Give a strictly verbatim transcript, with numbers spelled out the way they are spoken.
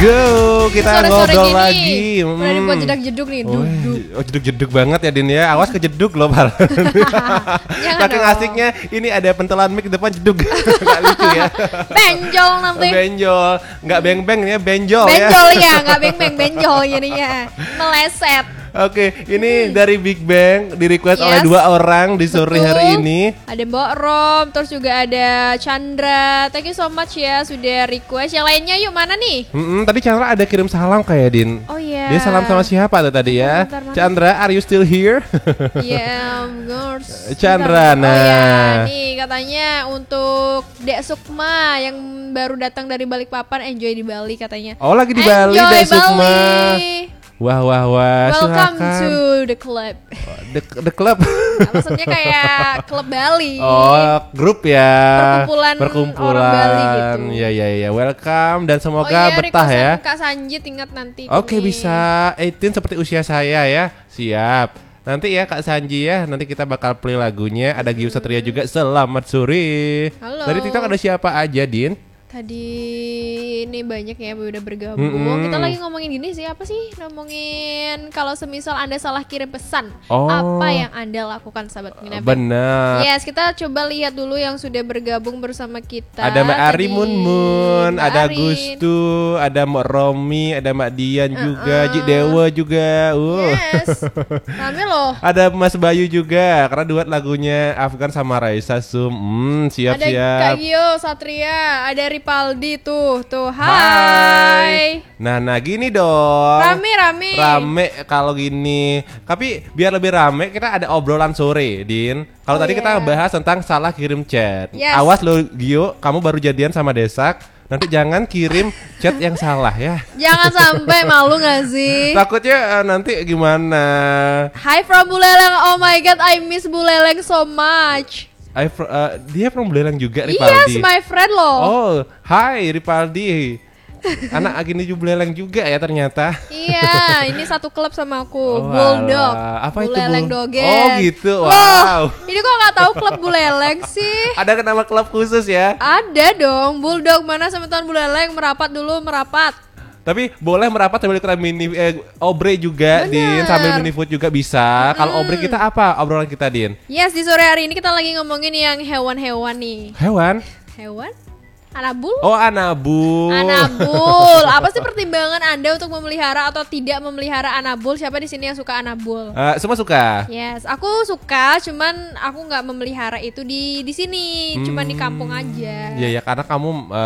go. Kita Sore-sore ngobrol gini, lagi. Udah dibuat jedak-jeduk nih. Duk, duk. Oh, jeduk-jeduk banget ya Din ya. Awas kejeduk loh Pak. Saking dong. asiknya ini ada pentelan mic depan jeduk. Gak lucu ya. Benjol nanti. Benjol, nggak beng-beng ya, benjol, ya. Benjol ya, nggak beng-beng, benjol jadinya. Meleset. Oke, ini dari Big Bang di request oleh Yes. dua orang di sore Betul. hari ini. Ada Mbak Rom, terus juga ada Chandra. Thank you so much ya sudah request. Yang lainnya yuk mana nih? Mm-mm, tadi Chandra ada kirim salam kayak Din. Oh iya. Dia salam sama siapa tuh tadi ya? Bentar, bentar, mana? Chandra, are you still here? Iya, of course. Chandra, Bentar. nah. Oh ya, nih katanya untuk Dek Sukma yang baru datang dari Balikpapan, enjoy di Bali katanya. Oh, lagi di Enjoy Bali, Dek Sukma. Bali. Wah, wah, wah. Welcome silakan. to the club. the, the club. Nah, maksudnya kayak klub Bali. Oh, grup ya. Perkumpulan Perkumpulan. orang Bali gitu. Ya, ya, ya. Welcome dan Oh semoga iya, betah ya. requestan Kak Sanjit ingat nanti. Oke, nih. bisa. delapan belas seperti usia saya ya. Siap. Nanti ya Kak Sanji ya, nanti kita bakal play lagunya. Ada Giu Satria juga. Selamat sore. Halo. Dari TikTok ada siapa aja, Din? Tadi ini banyak ya udah bergabung. Mm-mm. Kita lagi ngomongin gini sih, apa sih? Ngomongin kalau semisal Anda salah kirim pesan, Oh. apa yang Anda lakukan sahabat Minabel? Bener. Yes, kita coba lihat dulu yang sudah bergabung bersama kita. Ada Mbak Ari Tadi, Mun Mun, Mbak ada Arin. Gustu, ada Mbak Romi, ada Mbak Dian juga, Uh-uh. Ji Dewa juga. Uh. Yes. Rame loh. Ada Mas Bayu juga, karena duet lagunya Afgan sama Raisa Sum. Hmm, siap Ada siap. Kak Gio Satria, ada Ripaldi tuh, tuh. Hai. Hai. Nah, nah gini dong. Rame rame. Rame kalau gini. Tapi biar lebih rame, kita ada obrolan sore, Din. Kalau Oh, tadi kita iya. bahas tentang salah kirim chat. Yes. Awas lo Gio, kamu baru jadian sama Desak. Nanti jangan kirim chat yang salah ya. Jangan sampai, malu gak sih? Takutnya eh, nanti gimana? Hi from Buleleng. Oh my god, I miss Buleleng so much. I fr- eh, dia from Buleleng juga Yes, Ripaldi. my friend loh. Oh, hai Ripaldi. Anak Agini Buleleng juga ya ternyata. Iya, ini satu klub sama aku, Oh, Bulldog. alah. Apa itu, Buleleng Bul? Dogen. Oh, gitu. Loh, Wow. ini kok nggak tahu klub Buleleng sih? Ada nama klub khusus ya. Ada dong, Bulldog mana semeton Buleleng, merapat dulu, merapat. Tapi boleh merapat sambil kita mini eh, obre juga, Bener. Din, sambil mini food juga bisa. Kalau obre kita apa obrolan kita, Din? Yes, di sore hari ini kita lagi ngomongin yang hewan-hewan nih. Hewan? Hewan? Anabul? Oh, anabul. Anabul. Apa sih pertimbangan Anda untuk memelihara atau tidak memelihara anabul? Siapa di sini yang suka anabul? Eh, semua suka. Yes, aku suka, cuman aku nggak memelihara itu di di sini, cuman di kampung aja. Iya ya, karena kamu eh,